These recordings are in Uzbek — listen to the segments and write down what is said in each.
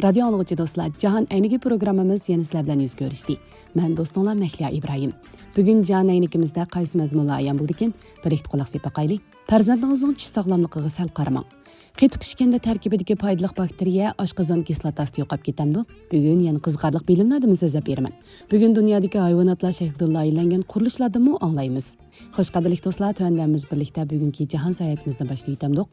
Radio anlıqçı dostlar, Cahan Əynigi programımız yeni sizlər bilan yüz görüşdü. Mən dostunlar Məhliya İbrahim. Bugün Cahan Əynigimizdə qaysı məzmunlar ayan buldikin, birlikdə qulaq asıb baxaylik. Farzandinizning tish sog'lomligiga sal qaramang. Qetiq ishganda tarkibidagi foydali bakteriya oshqozon kislotasi yo'qolib ketamdi. Bugun yana qiziqarli bilimlardan so'zlab beraman. Bugun dunyodagi hayvonotlar shaklida loyihalangan qurilishlardanmi anglaymiz. Xo'sh qadrli do'stlar, tuandamiz birlikda bugungi jahon sayohatimizni boshlaytamdik.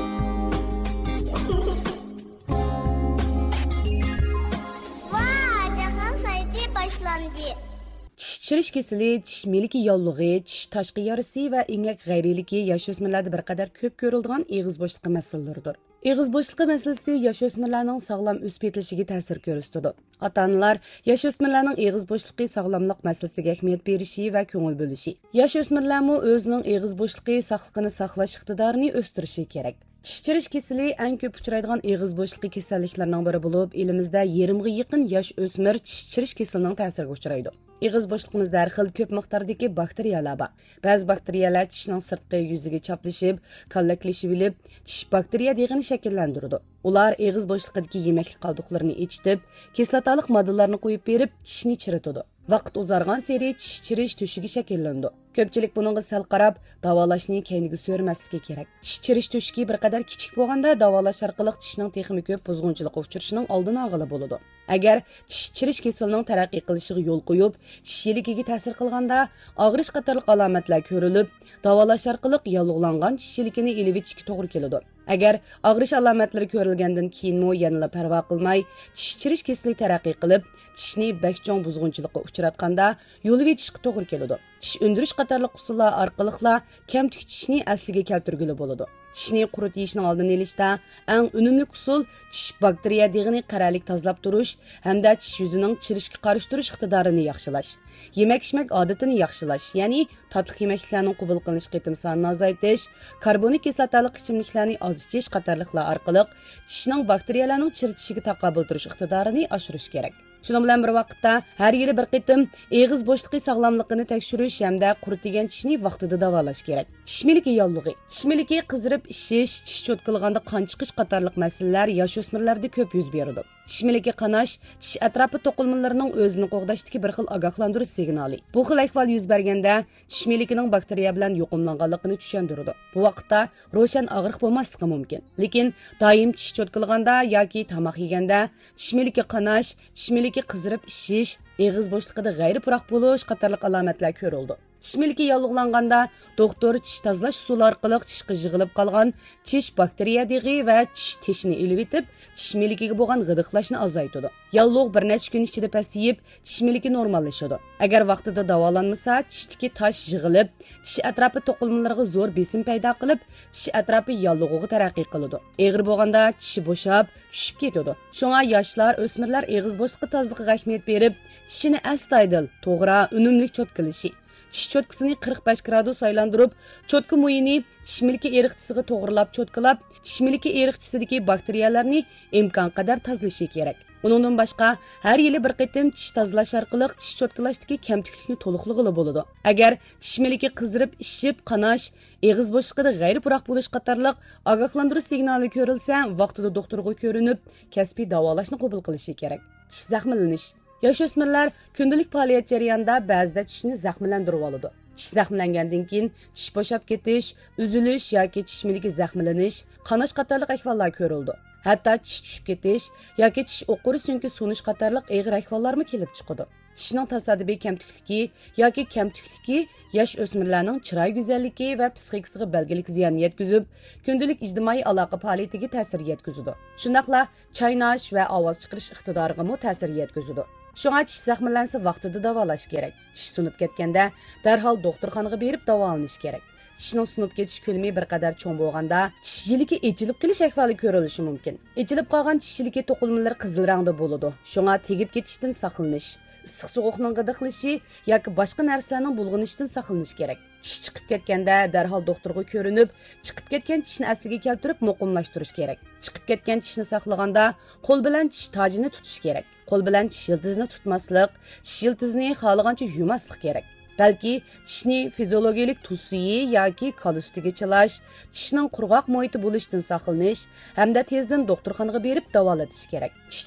Tish kesili, tish miliki yolluğu, tish tashqi yarisi va ingak g'ayriligi yosh o'smirlarda bir qadar ko'p ko'riladigan eg'iz bo'shliqi masalalaridir. Eg'iz bo'shliqi masalasi yosh o'smirlarning sog'lom o'sib yetilishiga ta'sir ko'rsatadi. Ota-onalar yosh o'smirlarning eg'iz bo'shliqi sog'lomlik masalasiga ahamiyat berishi va ko'ngil bo'lishi. Yosh o'smirlarmi o'zining eg'iz bo'shliqi sog'lig'ini saqlash iqtidorini o'stirishi kerak. Tish chirish kesili eng ko'p uchraydigan eg'iz bo'shliqi kasalliklarining biri bo'lib, elimizda 20 ga yaqin yosh o'smir tish chirish kesilining ta'siriga uchraydi. Eg'iz bo'shliqimizda har xil ko'p miqdordagi bakteriyalar bor. Ba'zi bakteriyalar tishning sirtqi yuziga chaplashib, kallaklashib olib, tish bakteriya deg'ini shakllantiradi. Ular eg'iz bo'shliqidagi yemeklik qoldiqlarini ichitib, kislotalik moddalarni qo'yib berib, tishni chiritadi. Vaqt uzargan seri tish chirish tushiga shakllandi. Ko'pchilik buningga sal qarab, davolashni keyniga so'rmasligi kerak. Tish chirish tushiga bir qadar kichik bo'lganda davolash orqali tishning texnik ko'p buzg'unchilikqa uchrashining oldini olg'ili bo'ladi. Agar tish chirish kesilining taraqqiy qilishiga yo'l qo'yib, tish yiligiga ta'sir qilganda og'rish qatorliq alomatlar ko'rilib, davolash orqali yallig'langan tish yiligini elib etishga to'g'ri keladi. Agar og'rish alomatlari ko'rilgandan keyinmi yanada parvo qilmay, tish chirish kesili taraqqiy qilib, tishni bakchong buzg'unchilikqa uchratganda yo'lib etishga to'g'ri keladi. Tish undirish qatorliq usullar orqali kam tishni asliga keltirguli bo'ladi. Tishni quritishning oldini olishda eng unumli usul tish bakteriya deg'ini qaralik tozalab turish hamda tish yuzining chirishga qarshi turish iqtidorini yaxshilash. Yemek-ichmek odatini yaxshilash, ya'ni tatliq yemeklarning qabul qilinish qitim sonini azaytish, karbonik kislotali ichimliklarni oz ichish qatorliqlar orqali tishning bakteriyalarning chiritishiga taqobil turish iqtidorini oshirish kerak. Shunun bilan bir vaqtda har yili bir qitim eg'iz bo'shliqi sog'lomligini tekshirish hamda quritigan tishni vaqtida davolash kerak. Tish miliki yollig'i. Tish miliki qizirib ishish, tish cho'tkilganda qon chiqish qatorliq masalalar yosh o'smirlarda ko'p yuz beradi. Tish miliki qanash, tish atrofi to'qilmalarining o'zini qo'g'dashdagi bir xil ogohlantirish signali. Bu xil ahvol yuz berganda tish milikining bakteriya bilan yuqumlanganligini tushundiradi. Bu vaqtda ro'shan og'riq bo'lmasligi mumkin. Lekin doim tish cho'tkilganda yoki tomoq yeganda tish miliki qanash, tish miliki qizirib ishish, eg'iz bo'shliqida g'ayri puroq bo'lish qatorliq alomatlar ko'rildi. Tish miliki yallig'langanda doktor tish tozalash usuli orqali tishga yig'ilib qolgan tish bakteriya deg'i va tish teshini ilib etib, tish milikiga bo'lgan g'idiqlashni azaytadi. Yallig'lik bir necha kun ichida pasayib, tish miliki normallashadi. Agar vaqtida davolanmasa, tishdagi tosh yig'ilib, tish atrofi to'qilmalariga zo'r besim paydo qilib, tish atrofi yallig'iga taraqqiy qiladi. Eg'ir bo'lganda tishi bo'shab, tushib ketadi. Shunga yoshlar, o'smirlar eg'iz bo'shliqi tozaligiga ahamiyat berib, tishini astoydil, to'g'ri, unumli cho'tkilishi. Tish cho'tkisini 45 gradus aylantirib, cho'tka mo'yini tish miliki eriqchisiga to'g'rilab cho'tkilab, tish miliki eriqchisidagi bakteriyalarni imkon qadar tozalashi kerak. Undan boshqa har yili bir qitim tish tozalash orqali tish cho'tkilashdagi kamtiklikni to'liqlig'ili bo'ladi. Agar tish miliki qizirib, ishib, qanash, eg'iz bo'shliqida g'ayri puroq bo'lish qatorliq ogohlantirish signali ko'rilsa, vaqtida doktorga ko'rinib, kasbiy davolashni qabul qilishi kerak. Tish zaxmlanish. Yosh o'smirlar kundalik faoliyat jarayonida ba'zida tishni zaxmlantirib oladi. Tish zaxmlangandan keyin tish bo'shab ketish, uzilish yoki tish miliki zaxmlanish, qanash qatorliq ahvollar ko'rildi. Hatto tish tushib ketish yoki tish o'quri so'ngki sunish qatorliq og'ir ahvollarmi kelib chiqadi. Tishning tasodifiy kamtikligi yoki kamtikligi yosh o'smirlarning chiroy go'zalligi va psixikasiga belgilik ziyon yetkazib, kundalik ijtimoiy aloqa faoliyatiga ta'sir yetkazadi. Shundaqla chaynash va ovoz chiqarish iqtidoriga ham ta'sir yetkazadi. Shunga tish zaxmlansa vaqtida davolash kerak. Tish sunib ketganda darhol doktorxonaga berib davolanish kerak. Tishning sunib ketish ko'lami bir qadar cho'ng bo'lganda tish yiligi echilib qolish ahvoli ko'rilishi mumkin. Echilib qolgan tish yiligi to'qilmalari qizil rangda bo'ladi. Shunga tegib ketishdan saqlanish, issiq sovuqning g'idiqlishi yoki boshqa narsalarning bulg'anishidan saqlanish kerak. Tish chiqib ketganda darhol doktorga ko'rinib, chiqib ketgan tishni asliga keltirib muqimlashtirish kerak. Chiqib ketgan tishni saqlaganda qo'l bilan tish tojini tutish kerak. Qo'l bilan tish yildizni tutmaslik, tish yildizni xohlagancha yumaslik kerak. Balki tishni fiziologik tusiyi yoki kolustiga chilash, tishning qurg'oq muhiti bo'lishdan saqlanish hamda tezdan doktorxonaga berib davolatish kerak. Tish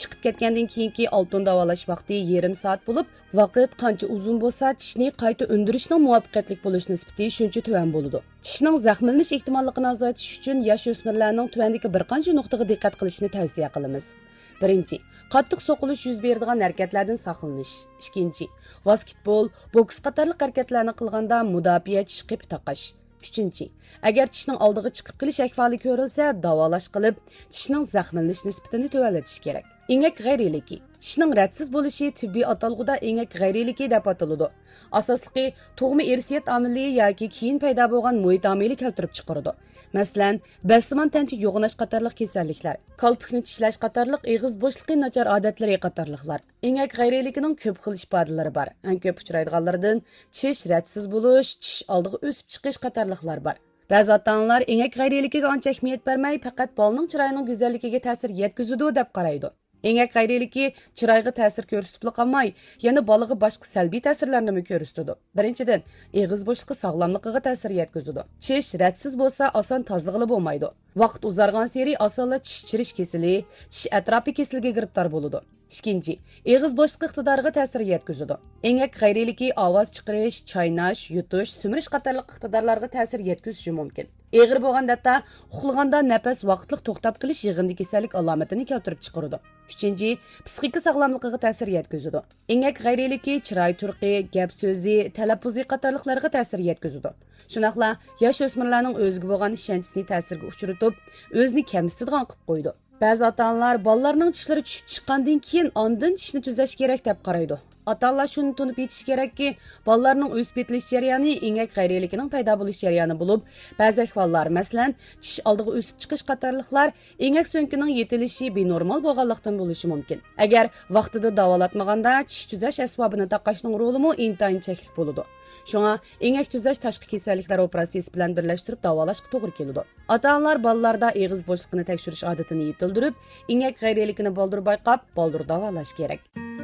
chiqib ketgandan keyingi oltin davolash vaqti yarim soat bo'lib, vaqt qancha uzun bo'lsa, tishni qayta undirishning muvaffaqiyatli bo'lish nisbati shuncha tuvan bo'ladi. Tishning zaxmlanish ehtimolligini azaltish uchun yosh o'smirlarning tuvandagi bir qancha nuqtaga diqqat qilishni tavsiya qilamiz. Birinchi, qattiq so'qilish yuz beradigan harakatlardan saqlanish. Ikkinchi, basketbol, boks qatorliq harakatlarni qilganda mudofaa tish qipi taqash. Üçüncü, agar tishning oldiga chiqib kelish ahvoli ko'rilsa, davolash qilib, tishning zaxmlanish nisbatini tuvalatish kerak. Engak g'ayriligi. Tishning radsiz bo'lishi tibbiy atalg'uda engak g'ayriligi deb ataladi. Asosligi tug'ma irsiyat omili yoki keyin paydo bo'lgan muhit omili keltirib chiqaradi. Masalan, bassimon tancha yo'g'inash qatorliq kasalliklar, qalpikni tishlash qatorliq eg'iz bo'shliqi nachar odatlari qatorliqlar. Engak g'ayriligining ko'p xil ifodalari bor. Eng ko'p uchraydiganlardan tish radsiz bo'lish, tish oldiga o'sib chiqish qatorliqlar bor. Ba'zi ota-onalar engak g'ayriligiga ancha ahamiyat bermay, faqat bolaning chiroyining go'zalligiga ta'sir yetkazadi deb qaraydi. Engak g'ayriligi chiroyga ta'sir ko'rsatib qolmay, yana bolaga boshqa salbiy ta'sirlarni ko'rsatadi. Birinchidan, eg'iz bo'shliqi sog'lomligiga ta'sir yetkazadi. Tish radsiz bo'lsa, oson tozaligi bo'lmaydi. Vaqt uzargan sari osonla tish chirish kesili, tish atrofi kesiliga giribtor bo'ladi. Ikkinchi, eg'iz bo'shliqi iqtidoriga ta'sir yetkazadi. Engak g'ayriligi ovoz chiqarish, chaynash, yutish, sumirish qatorliq iqtidorlarga ta'sir yetkazishi mumkin. Eg'ir bo'lganda uxlaganda nafas vaqtliq to'xtab qilish yig'indi kasallik alomatini keltirib chiqaradi. Uchinchi, psixika sog'lomligiga ta'sir yetkazadi. Engak g'ayriligi chiroy turqi, gap so'zi, talaffuzi qatorliqlarga ta'sir yetkazadi. Shunaqla yosh o'smirlarning o'ziga bo'lgan ishonchisini ta'sirga uchratib, o'zini kamsitadigan qilib qo'ydi. Ba'zi ota-onalar bolalarning tishlari tushib chiqqandan keyin ondan tishni tuzash kerak deb qaraydi. Ota-onalar shuni tunib yetish kerakki, bolalarning o'sib yetilish jarayoni engak g'ayriligining paydo bo'lish jarayoni bo'lib, ba'zi ahvollar, masalan, tish oldiga o'sib chiqish qatorliqlar engak so'nkining yetilishi benormal bo'lganlikdan bo'lishi mumkin. Agar vaqtida davolatmaganda tish tuzash asbobini taqashning rolimi intayin cheklik bo'ladi. Shunga engak tuzash tashqi kasalliklar operatsiyasi bilan birlashtirib davolashga to'g'ri keladi. Ota-onalar bolalarda eg'iz bo'shligini tekshirish odatini yetildirib, engak g'ayriligini boldir bayqab, boldir davolash kerak.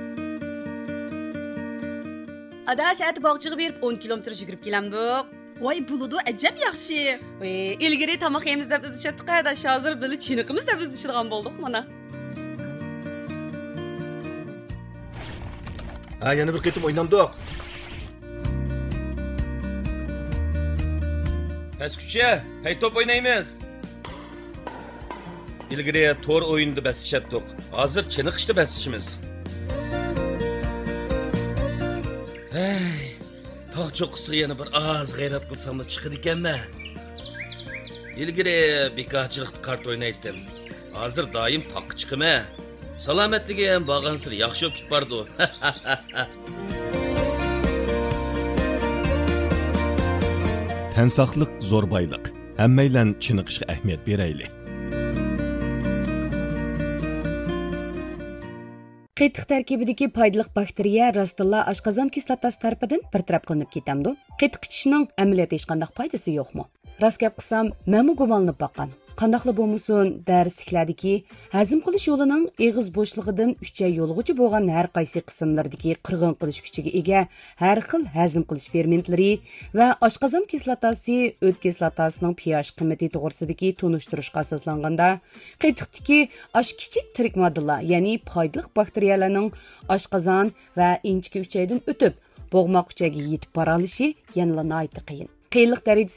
Adaş ət bağçığı berib 10 kilometr yugurib kelamdik. Voy buludu ajab yaxshi. İlgari tamoq yeymiz deb biz chatdik, adaş hozir bili chiniqimiz deb biz ichadigan bo'ldik mana. Ha, yana bir qitim o'ynamdik. Pastkucha, hay top o'ynaymiz. Ilgari to'r o'yinda basishatdik. Hozir chiniqishda basishimiz. Hey, tog' cho'qqisiga yana bir oz g'ayrat qilsam chiqadi ekanman. Ilgari bekorchilikda kart o'ynaydim. Hozir doim toqqa chiqaman. Salomatligi ham borgansir yaxshi bo'lib ketbardi. Tan saqliq zo'r boyliq. Hammaylan chiniqishga ahamiyat beraylik. Qetiq tarkibidagi foydali bakteriya rostilla oshqozon kislotasi tarafidan bartaraf qilinib ketamdi. Qetiq ichishning amaliyotda hech qanday foydasi yo'qmi? Rost gap qilsam, menmi gumonlanib boqqan. Qandaqli bo'lmasin, darsliklardagi hazm qilish yo'lining eg'iz bo'shlig'idan 3 yo'lg'ichi bo'lgan har qaysi qismlardagi qirg'in qilish kuchiga ega har xil hazm qilish fermentlari va oshqozon kislotasi o't kislotasining pH qiymati to'g'risidagi tunishtirishga asoslanganda qetiqdagi kichik tirik moddalar, ya'ni foydali bakteriyalarning oshqozon va inchki uchaydan o'tib bo'g'moq uchagiga yetib bora olishi yanada qiyin. Qiyinlik darajasi